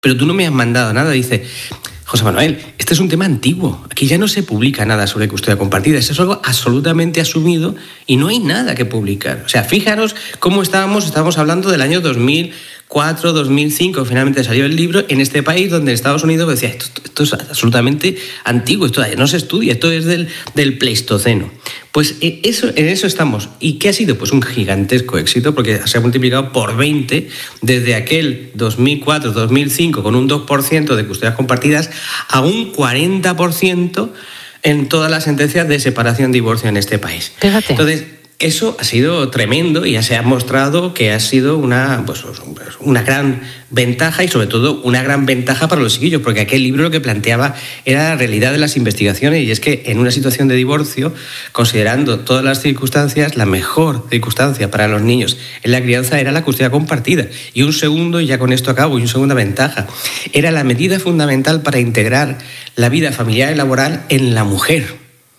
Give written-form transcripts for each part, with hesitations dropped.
pero tú no me has mandado nada. Dice, José Manuel, este es un tema antiguo. Aquí ya no se publica nada sobre custodia compartida. Eso es algo absolutamente asumido y no hay nada que publicar. O sea, fijaros cómo estábamos hablando del año 2004, 2005, finalmente salió el libro en este país donde Estados Unidos decía, esto es absolutamente antiguo, esto no se estudia, esto es del Pleistoceno. Pues en eso estamos. ¿Y qué ha sido? Pues un gigantesco éxito, porque se ha multiplicado por 20 desde aquel 2004, 2005, con un 2% de custodias compartidas, a un 40% en todas las sentencias de separación-divorcio en este país. Fíjate. Entonces, eso ha sido tremendo y ya se ha mostrado que ha sido una gran ventaja y sobre todo una gran ventaja para los chiquillos, porque aquel libro lo que planteaba era la realidad de las investigaciones y es que en una situación de divorcio, considerando todas las circunstancias, la mejor circunstancia para los niños en la crianza era la custodia compartida. Y un segundo, y ya con esto acabo, y una segunda ventaja, era la medida fundamental para integrar la vida familiar y laboral en la mujer.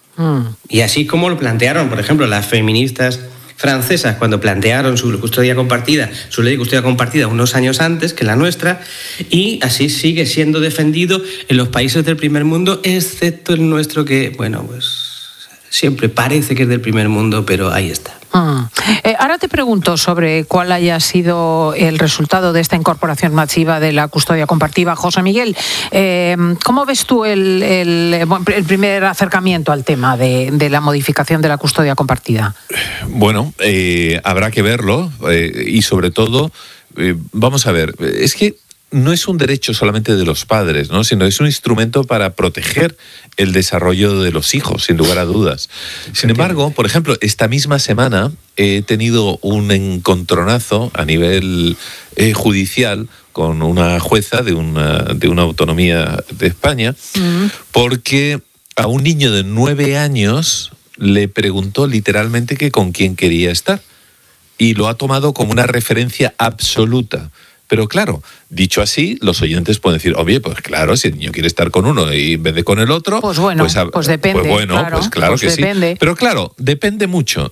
Y así como lo plantearon, por ejemplo, las feministas francesas cuando plantearon su custodia compartida, su ley de custodia compartida unos años antes que la nuestra, y así sigue siendo defendido en los países del primer mundo, excepto el nuestro que, bueno, pues siempre parece que es del primer mundo, pero ahí está. Ahora te pregunto sobre cuál haya sido el resultado de esta incorporación masiva de la custodia compartida. José Miguel, ¿cómo ves tú el primer acercamiento al tema de la modificación de la custodia compartida? Bueno, habrá que verlo y sobre todo, vamos a ver, es que no es un derecho solamente de los padres, ¿no? Sino es un instrumento para proteger el desarrollo de los hijos, sin lugar a dudas. Sin embargo, por ejemplo, esta misma semana he tenido un encontronazo a nivel judicial con una jueza de una autonomía de España, porque a un niño de 9 años le preguntó literalmente que con quién quería estar y lo ha tomado como una referencia absoluta. Pero claro, dicho así, los oyentes pueden decir, oye, pues claro, si el niño quiere estar con uno y en vez de con el otro... Pues bueno, pues depende. Pues claro que depende. Sí. Pero claro, depende mucho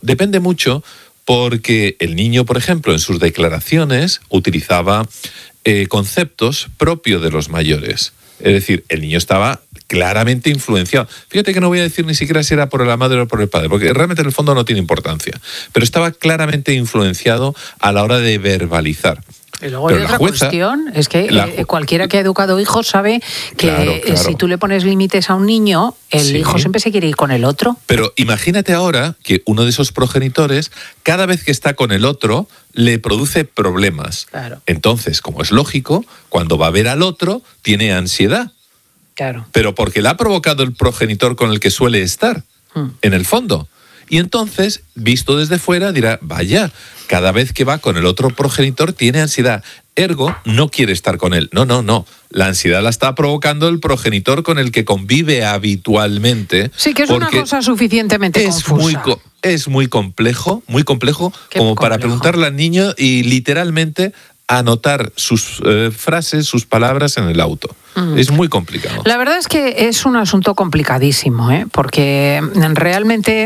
porque el niño, por ejemplo, en sus declaraciones utilizaba conceptos propios de los mayores. Es decir, el niño estaba claramente influenciado. Fíjate que no voy a decir ni siquiera si era por la madre o por el padre, porque realmente en el fondo no tiene importancia. Pero estaba claramente influenciado a la hora de verbalizar. Y luego hay otra cuestión, es que cualquiera que ha educado hijos sabe que claro. Si tú le pones límites a un niño, el hijo siempre se quiere ir con el otro. Pero imagínate ahora que uno de esos progenitores, cada vez que está con el otro, le produce problemas. Claro. Entonces, como es lógico, cuando va a ver al otro, tiene ansiedad. Claro. Pero porque le ha provocado el progenitor con el que suele estar, en el fondo. Y entonces, visto desde fuera, dirá, vaya, cada vez que va con el otro progenitor tiene ansiedad. Ergo, no quiere estar con él. No. La ansiedad la está provocando el progenitor con el que convive habitualmente. Sí, que es una cosa suficientemente confusa. Es muy complejo como para preguntarle al niño y literalmente anotar sus frases, sus palabras en el auto. Es muy complicado. La verdad es que es un asunto complicadísimo, porque realmente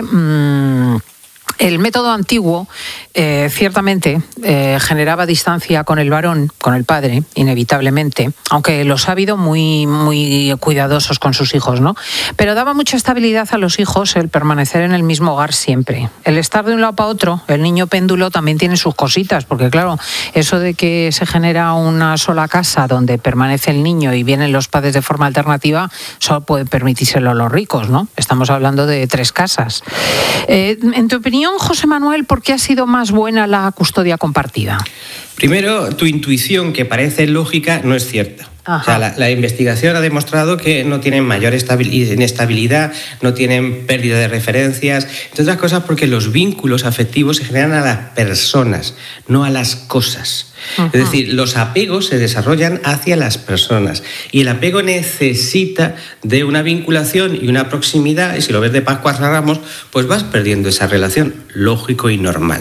el método antiguo ciertamente generaba distancia con el varón, con el padre, inevitablemente, aunque los ha habido muy, muy cuidadosos con sus hijos, ¿no? Pero daba mucha estabilidad a los hijos el permanecer en el mismo hogar siempre. El estar de un lado para otro, el niño péndulo también tiene sus cositas, porque claro, eso de que se genera una sola casa donde permanece el niño y vienen los padres de forma alternativa, solo puede permitírselo a los ricos, ¿no? Estamos hablando de 3 casas. En tu opinión, José Manuel, ¿por qué ha sido más buena la custodia compartida? Primero, tu intuición, que parece lógica, no es cierta. Ajá. O sea, la investigación ha demostrado que no tienen mayor inestabilidad, no tienen pérdida de referencias, entre otras cosas porque los vínculos afectivos se generan a las personas, no a las cosas. Uh-huh. Es decir, los apegos se desarrollan hacia las personas y el apego necesita de una vinculación y una proximidad, y si lo ves de Pascuas a Ramos, pues vas perdiendo esa relación, lógico y normal.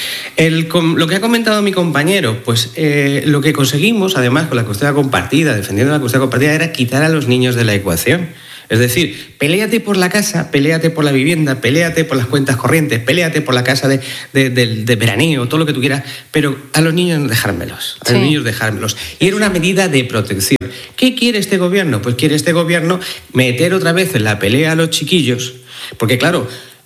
Lo que ha comentado mi compañero, pues lo que conseguimos, además, con la custodia compartida, defendiendo la custodia compartida, era quitar a los niños de la ecuación. Es decir, peléate por la casa, peléate por la vivienda, peléate por las cuentas corrientes, peléate por la casa de veraneo, todo lo que tú quieras, pero a los niños dejármelos. A los niños dejármelos. Y era una medida de protección. ¿Qué quiere este gobierno? Pues quiere este gobierno meter otra vez en la pelea a los chiquillos, porque claro,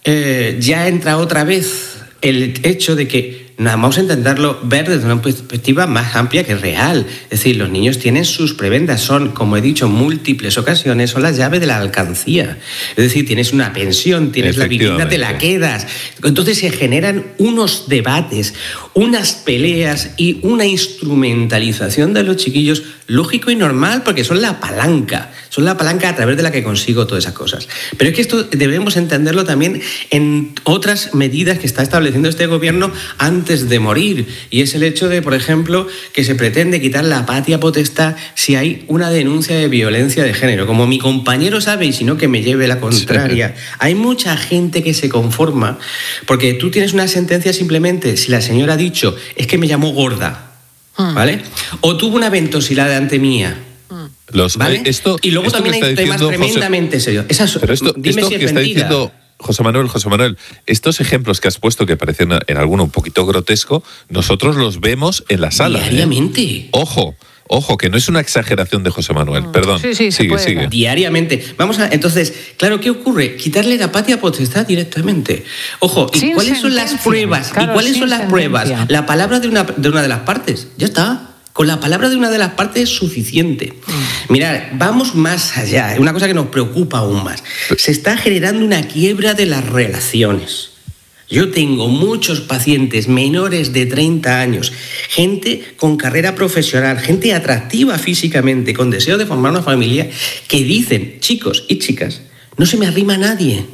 ya entra otra vez el hecho de que vamos a intentarlo ver desde una perspectiva más amplia que real. Es decir, los niños tienen sus prebendas, son, como he dicho en múltiples ocasiones, son las llaves de la alcancía. Es decir, tienes una pensión, tienes la vivienda, te la quedas. Entonces se generan unos debates, unas peleas y una instrumentalización de los chiquillos lógico y normal, porque son la palanca a través de la que consigo todas esas cosas. Pero es que esto debemos entenderlo también en otras medidas que está estableciendo este gobierno antes de morir, y es el hecho de, por ejemplo, que se pretende quitar la patria potestad si hay una denuncia de violencia de género. Como mi compañero sabe, y si no que me lleve la contraria, hay mucha gente que se conforma porque tú tienes una sentencia simplemente si la señora ha dicho es que me llamó gorda, ¿vale? O tuvo una ventosidad delante mía. ¿Vale? Y luego también hay temas tremendamente serios. Dime si es mentira. José Manuel, estos ejemplos que has puesto, que parecen en alguno un poquito grotesco, nosotros los vemos en la sala. Diariamente. Ojo, que no es una exageración de José Manuel. Perdón. Sí, sigue. Diariamente. Entonces, claro, ¿qué ocurre? Quitarle la patria potestad directamente. Ojo, ¿y cuáles son las pruebas? Claro, ¿y cuáles son las pruebas? La palabra de una de las partes. Ya está. Con la palabra de una de las partes es suficiente. Mirad, vamos más allá. Una cosa que nos preocupa aún más. Se está generando una quiebra de las relaciones. Yo tengo muchos pacientes menores de 30 años, gente con carrera profesional, gente atractiva físicamente, con deseo de formar una familia, que dicen, chicos y chicas, no se me arrima nadie.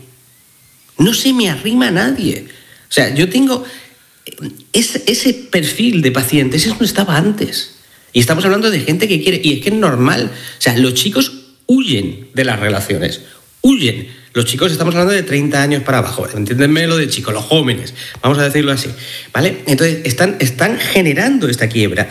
No se me arrima nadie. O sea, yo tengo ese perfil de pacientes, eso no estaba antes. Y estamos hablando de gente que quiere, y es que es normal. O sea, los chicos huyen de las relaciones, huyen. Los chicos, estamos hablando de 30 años para abajo, entiéndenme lo de chicos, los jóvenes, vamos a decirlo así, ¿vale? Entonces, están generando esta quiebra.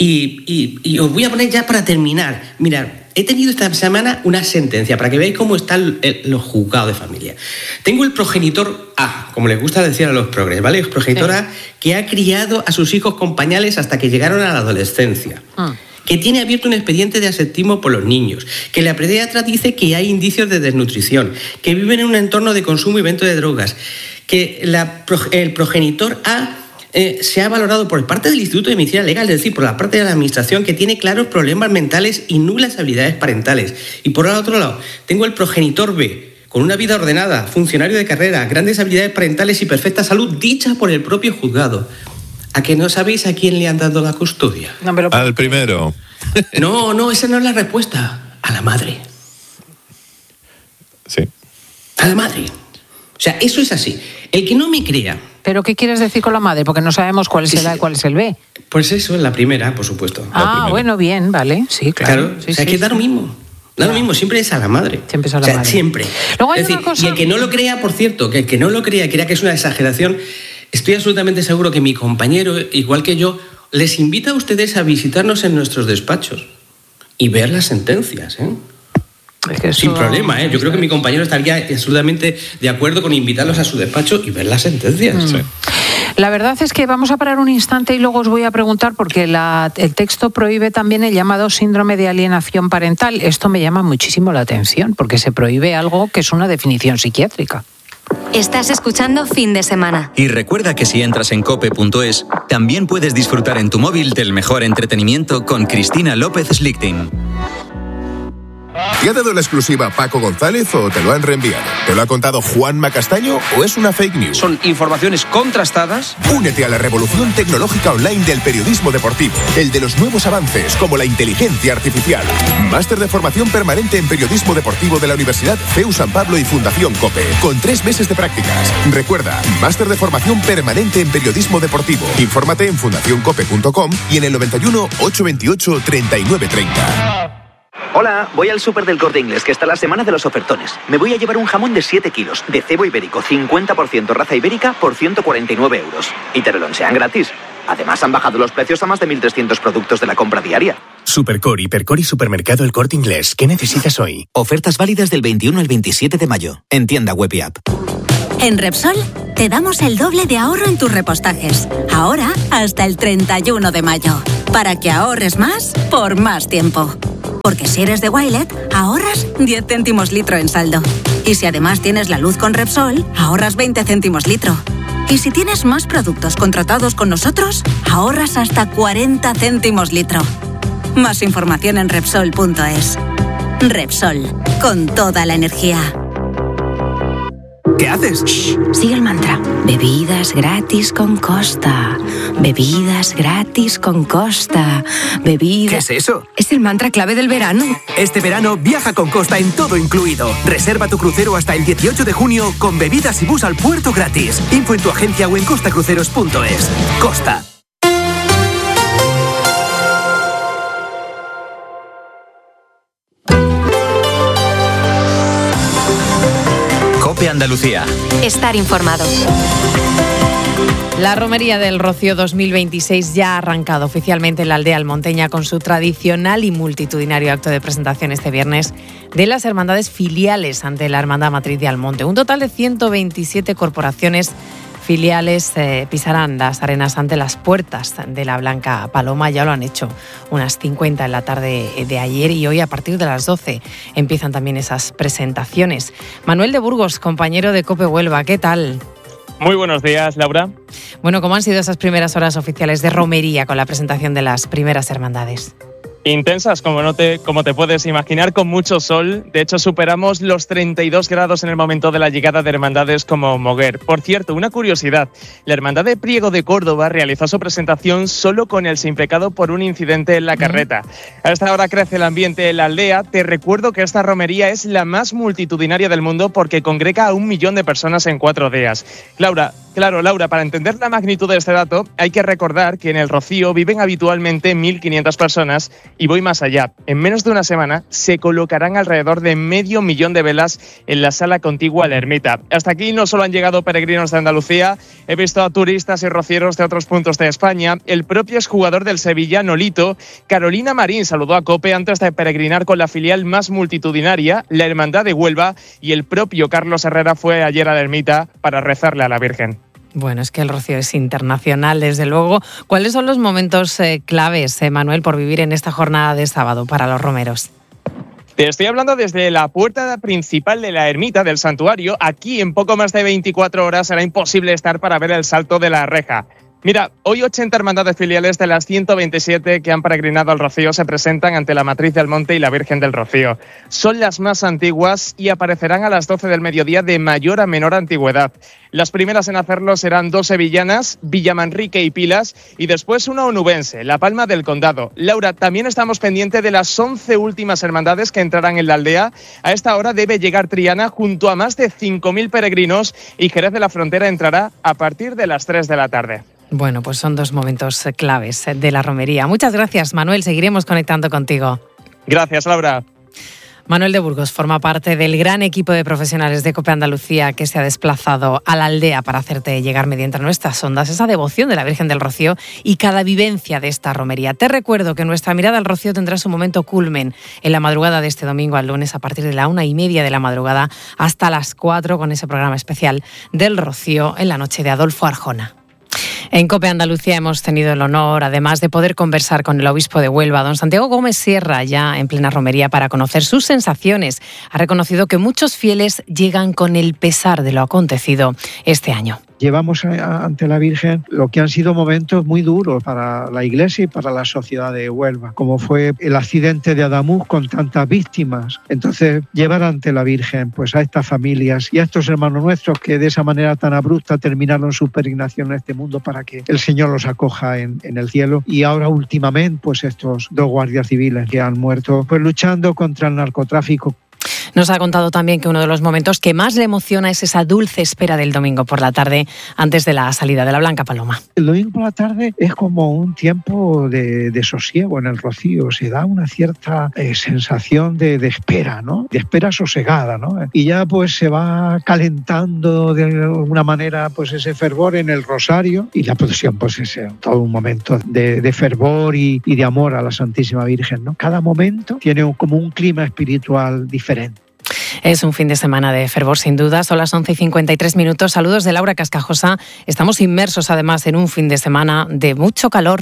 Y os voy a poner ya para terminar. Mirad, he tenido esta semana una sentencia, para que veáis cómo están los juzgados de familia. Tengo el progenitor A, como les gusta decir a los progres, ¿vale? El progenitor A, que ha criado a sus hijos con pañales hasta que llegaron a la adolescencia. Que tiene abierto un expediente de aseptismo por los niños, que la pediatra dice que hay indicios de desnutrición, que viven en un entorno de consumo y venta de drogas, que el progenitor A se ha valorado por parte del Instituto de Medicina Legal, es decir, por la parte de la Administración, que tiene claros problemas mentales y nulas habilidades parentales. Y por el otro lado, tengo el progenitor B, con una vida ordenada, funcionario de carrera, grandes habilidades parentales y perfecta salud, dicha por el propio juzgado. ¿A que no sabéis a quién le han dado la custodia? Al primero. No, esa no es la respuesta. A la madre. Sí. A la madre. O sea, eso es así. El que no me crea... ¿Pero qué quieres decir con la madre? Porque no sabemos cuál es el A y cuál es el B. Pues eso es la primera, por supuesto. Bueno, bien, vale. Sí, claro. Sí, o sea, que da lo mismo. Da lo mismo, siempre es a la madre. Siempre es a la madre. Siempre. Luego hay es decir, una cosa... Y el que no lo crea, por cierto, que el que no lo crea que es una exageración, estoy absolutamente seguro que mi compañero, igual que yo, les invita a ustedes a visitarnos en nuestros despachos y ver las sentencias, ¿eh? Es que eso... Sin problema, ¿eh? Yo creo que mi compañero estaría absolutamente de acuerdo con invitarlos a su despacho y ver las sentencias. Sí. La verdad es que vamos a parar un instante y luego os voy a preguntar, porque el texto prohíbe también el llamado síndrome de alienación parental. Esto me llama muchísimo la atención, porque se prohíbe algo que es una definición psiquiátrica. Estás escuchando Fin de Semana. Y recuerda que si entras en cope.es, también puedes disfrutar en tu móvil del mejor entretenimiento con Cristina López Slichting. ¿Te ha dado la exclusiva Paco González o te lo han reenviado? ¿Te lo ha contado Juanma Castaño o es una fake news? Son informaciones contrastadas. Únete a la revolución tecnológica online del periodismo deportivo, el de los nuevos avances como la inteligencia artificial. Máster de formación permanente en periodismo deportivo de la Universidad CEU San Pablo y Fundación COPE, con 3 meses de prácticas. Recuerda, máster de formación permanente en periodismo deportivo. Infórmate en fundacioncope.com y en el 91 828 3930. Hola, voy al súper del Corte Inglés, que está la semana de los ofertones. Me voy a llevar un jamón de 7 kilos, de cebo ibérico, 50% raza ibérica, por 149 euros. Y te lo lonchean gratis. Además, han bajado los precios a más de 1.300 productos de la compra diaria. Supercore, Hipercore y Supermercado El Corte Inglés. ¿Qué necesitas hoy? Ofertas válidas del 21 al 27 de mayo. En tienda web y app. En Repsol te damos el doble de ahorro en tus repostajes. Ahora hasta el 31 de mayo. Para que ahorres más por más tiempo. Porque si eres de Wilet, ahorras 10 céntimos litro en saldo. Y si además tienes la luz con Repsol, ahorras 20 céntimos litro. Y si tienes más productos contratados con nosotros, ahorras hasta 40 céntimos litro. Más información en Repsol.es. Repsol, con toda la energía. ¿Qué haces? Shh, sigue el mantra. Bebidas gratis con Costa. Bebidas gratis con Costa. Bebidas... ¿Qué es eso? Es el mantra clave del verano. Este verano viaja con Costa en todo incluido. Reserva tu crucero hasta el 18 de junio con bebidas y bus al puerto gratis. Info en tu agencia o en costacruceros.es. Costa. COPE Andalucía. Estar informado. La Romería del Rocío 2026 ya ha arrancado oficialmente en la aldea almonteña con su tradicional y multitudinario acto de presentación este viernes de las hermandades filiales ante la Hermandad Matriz de Almonte. Un total de 127 corporaciones filiales pisarán las arenas ante las puertas de la Blanca Paloma. Ya lo han hecho unas 50 en la tarde de ayer y hoy a partir de las 12 empiezan también esas presentaciones. Manuel de Burgos, compañero de COPE Huelva, ¿qué tal? Muy buenos días, Laura. Bueno, ¿cómo han sido esas primeras horas oficiales de romería con la presentación de las primeras hermandades? Intensas, como te puedes imaginar, con mucho sol. De hecho, superamos los 32 grados en el momento de la llegada de hermandades como Moguer. Por cierto, una curiosidad, la Hermandad de Priego de Córdoba realizó su presentación solo con el Sinpecado por un incidente en la carreta. A esta hora crece el ambiente en la aldea. Te recuerdo que esta romería es la más multitudinaria del mundo porque congrega a 1 millón de personas en 4 días. Laura, para entender la magnitud de este dato, hay que recordar que en el Rocío viven habitualmente 1.500 personas y voy más allá. En menos de una semana se colocarán alrededor de 500.000 de velas en la sala contigua a la ermita. Hasta aquí no solo han llegado peregrinos de Andalucía, he visto a turistas y rocieros de otros puntos de España. El propio exjugador del Sevilla, Nolito, Carolina Marín, saludó a COPE antes de peregrinar con la filial más multitudinaria, la Hermandad de Huelva, y el propio Carlos Herrera fue ayer a la ermita para rezarle a la Virgen. Bueno, es que el Rocío es internacional, desde luego. ¿Cuáles son los momentos claves, Manuel, por vivir en esta jornada de sábado para los romeros? Te estoy hablando desde la puerta principal de la ermita del santuario. Aquí, en poco más de 24 horas, será imposible estar para ver el salto de la reja. Mira, hoy 80 hermandades filiales de las 127 que han peregrinado al Rocío se presentan ante la Matriz del Monte y la Virgen del Rocío. Son las más antiguas y aparecerán a las 12 del mediodía de mayor a menor antigüedad. Las primeras en hacerlo serán 2 sevillanas, Villamanrique y Pilas, y después una onubense, La Palma del Condado. Laura, también estamos pendientes de las 11 últimas hermandades que entrarán en la aldea. A esta hora debe llegar Triana junto a más de 5.000 peregrinos y Jerez de la Frontera entrará a partir de las 3 de la tarde. Bueno, pues son 2 momentos claves de la romería. Muchas gracias, Manuel. Seguiremos conectando contigo. Gracias, Laura. Manuel de Burgos forma parte del gran equipo de profesionales de COPE Andalucía que se ha desplazado a la aldea para hacerte llegar mediante nuestras ondas esa devoción de la Virgen del Rocío y cada vivencia de esta romería. Te recuerdo que nuestra mirada al Rocío tendrá su momento culmen en la madrugada de este domingo al lunes a partir de la 1:30 de la madrugada hasta las 4 con ese programa especial del Rocío en la noche de Adolfo Arjona. En COPE Andalucía hemos tenido el honor, además de poder conversar con el obispo de Huelva, don Santiago Gómez Sierra, ya en plena romería, para conocer sus sensaciones. Ha reconocido que muchos fieles llegan con el pesar de lo acontecido este año. Llevamos ante la Virgen lo que han sido momentos muy duros para la Iglesia y para la sociedad de Huelva, como fue el accidente de Adamuz con tantas víctimas. Entonces, llevar ante la Virgen pues a estas familias y a estos hermanos nuestros que de esa manera tan abrupta terminaron su peregrinación en este mundo para que el Señor los acoja en el cielo. Y ahora últimamente, pues estos 2 guardias civiles que han muerto pues luchando contra el narcotráfico. Nos ha contado también que uno de los momentos que más le emociona es esa dulce espera del domingo por la tarde antes de la salida de la Blanca Paloma. El domingo por la tarde es como un tiempo de sosiego en el Rocío, se da una cierta sensación de espera, ¿no? De espera sosegada, ¿no? Y ya pues se va calentando de alguna manera pues ese fervor en el Rosario, y la procesión pues es todo un momento de fervor y de amor a la Santísima Virgen, ¿no? Cada momento tiene como un clima espiritual diferente. Es un fin de semana de fervor, sin duda. Son las 11:53. Saludos de Laura Cascajosa. Estamos inmersos, además, en un fin de semana de mucho calor.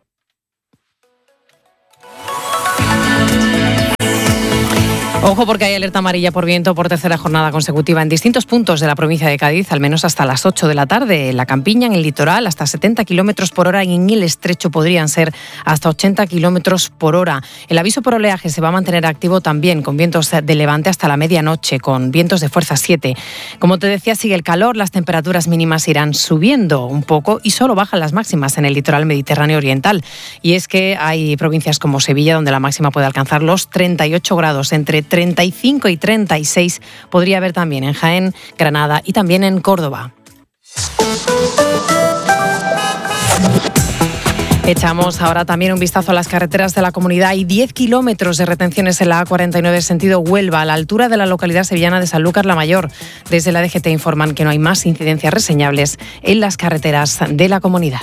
Ojo, porque hay alerta amarilla por viento por tercera jornada consecutiva en distintos puntos de la provincia de Cádiz, al menos hasta las 8 de la tarde. En la campiña, en el litoral, hasta 70 kilómetros por hora, y en el estrecho podrían ser hasta 80 kilómetros por hora. El aviso por oleaje se va a mantener activo también, con vientos de levante hasta la medianoche, con vientos de fuerza 7. Como te decía, sigue el calor, las temperaturas mínimas irán subiendo un poco y solo bajan las máximas en el litoral mediterráneo oriental. Y es que hay provincias como Sevilla, donde la máxima puede alcanzar los 38 grados, entre 35 y 36 podría haber también en Jaén, Granada y también en Córdoba. Echamos ahora también un vistazo a las carreteras de la comunidad. Hay 10 kilómetros de retenciones en la A49 sentido Huelva, a la altura de la localidad sevillana de Sanlúcar la Mayor. Desde la DGT informan que no hay más incidencias reseñables en las carreteras de la comunidad.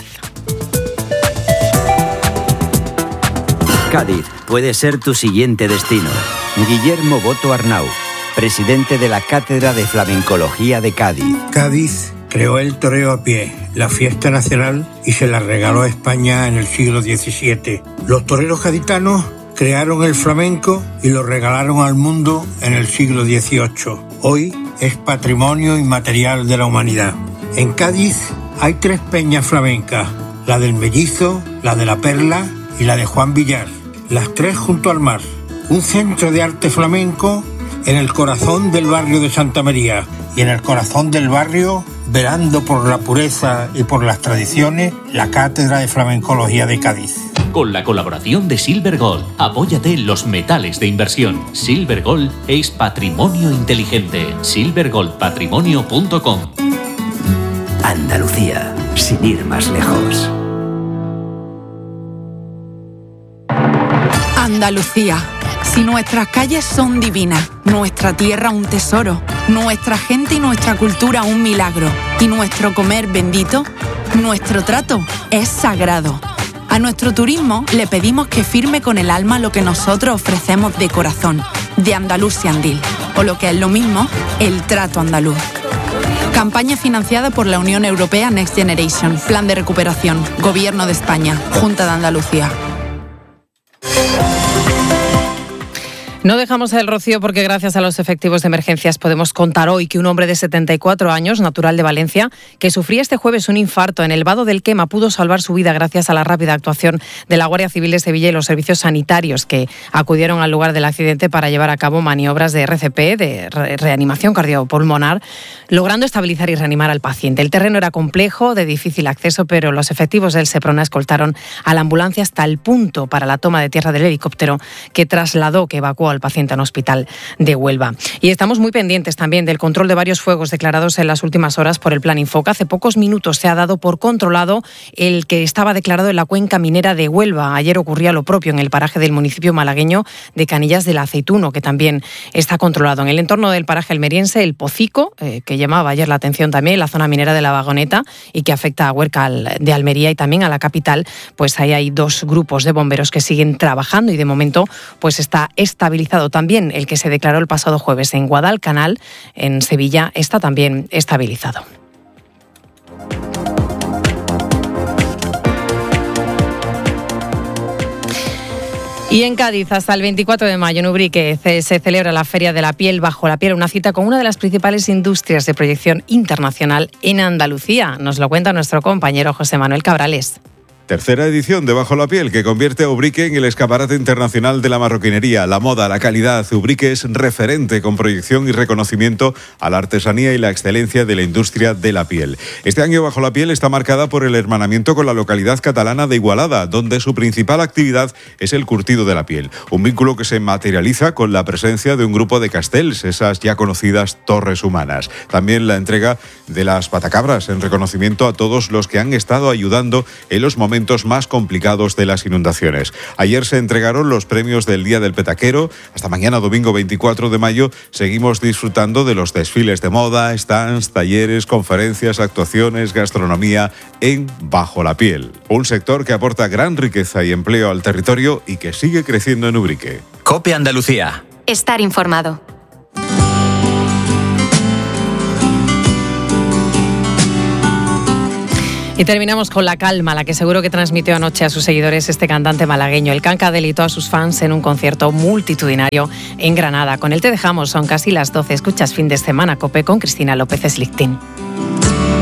Cádiz puede ser tu siguiente destino. Guillermo Boto Arnau, presidente de la Cátedra de Flamencología de Cádiz. Cádiz creó el toreo a pie, la fiesta nacional, y se la regaló a España en el siglo XVII. Los toreros gaditanos crearon el flamenco y lo regalaron al mundo en el siglo XVIII. Hoy es patrimonio inmaterial de la humanidad. En Cádiz hay 3 peñas flamencas, la del Mellizo, la de la Perla y la de Juan Villar, las 3 junto al mar. Un centro de arte flamenco en el corazón del barrio de Santa María, y en el corazón del barrio, velando por la pureza y por las tradiciones, la Cátedra de Flamencología de Cádiz. Con la colaboración de Silver Gold, apóyate en los metales de inversión. Silver Gold es patrimonio inteligente. silvergoldpatrimonio.com. Andalucía, sin ir más lejos. Andalucía. Si nuestras calles son divinas, nuestra tierra un tesoro, nuestra gente y nuestra cultura un milagro, y nuestro comer bendito, nuestro trato es sagrado. A nuestro turismo le pedimos que firme con el alma lo que nosotros ofrecemos de corazón, de Andalusian Deal, o lo que es lo mismo, el trato andaluz. Campaña financiada por la Unión Europea Next Generation, Plan de Recuperación, Gobierno de España, Junta de Andalucía. No dejamos el Rocío porque gracias a los efectivos de emergencias podemos contar hoy que un hombre de 74 años, natural de Valencia, que sufría este jueves un infarto en el Vado del Quema, pudo salvar su vida gracias a la rápida actuación de la Guardia Civil de Sevilla y los servicios sanitarios que acudieron al lugar del accidente para llevar a cabo maniobras de RCP, de reanimación cardiopulmonar, logrando estabilizar y reanimar al paciente. El terreno era complejo, de difícil acceso, pero los efectivos del Seprona escoltaron a la ambulancia hasta el punto para la toma de tierra del helicóptero que evacuó al paciente a un hospital de Huelva. Y estamos muy pendientes también del control de varios fuegos declarados en las últimas horas por el Plan Infoca. Hace pocos minutos se ha dado por controlado el que estaba declarado en la cuenca minera de Huelva. Ayer ocurría lo propio en el paraje del municipio malagueño de Canillas del Aceituno, que también está controlado. En el entorno del paraje almeriense, el Pocico, que llamaba ayer la atención también, la zona minera de la Vagoneta, y que afecta a Huerca de Almería y también a la capital, pues ahí hay 2 grupos de bomberos que siguen trabajando y de momento pues está estabilizado. También el que se declaró el pasado jueves en Guadalcanal, en Sevilla, está también estabilizado. Y en Cádiz, hasta el 24 de mayo, en Ubrique, se celebra la Feria de la Piel Bajo la Piel, una cita con una de las principales industrias de proyección internacional en Andalucía. Nos lo cuenta nuestro compañero José Manuel Cabrales. Tercera edición de Bajo la Piel, que convierte a Ubrique en el escaparate internacional de la marroquinería, la moda, la calidad. Ubrique es referente con proyección y reconocimiento a la artesanía y la excelencia de la industria de la piel. Este año Bajo la Piel está marcada por el hermanamiento con la localidad catalana de Igualada, donde su principal actividad es el curtido de la piel. Un vínculo que se materializa con la presencia de un grupo de castells, esas ya conocidas torres humanas. También la entrega de las patacabras en reconocimiento a todos los que han estado ayudando en los momentos más complicados de las inundaciones. Ayer se entregaron los premios del Día del Petaquero. Hasta mañana, domingo 24 de mayo, seguimos disfrutando de los desfiles de moda, stands, talleres, conferencias, actuaciones, gastronomía en Bajo la Piel. Un sector que aporta gran riqueza y empleo al territorio y que sigue creciendo en Ubrique. COPE Andalucía. Estar informado. Y terminamos con la calma, la que seguro que transmitió anoche a sus seguidores este cantante malagueño. El Canca deleitó a sus fans en un concierto multitudinario en Granada. Con él te dejamos, son casi las 12. Escuchas Fin de Semana, COPE con Cristina López Slichting.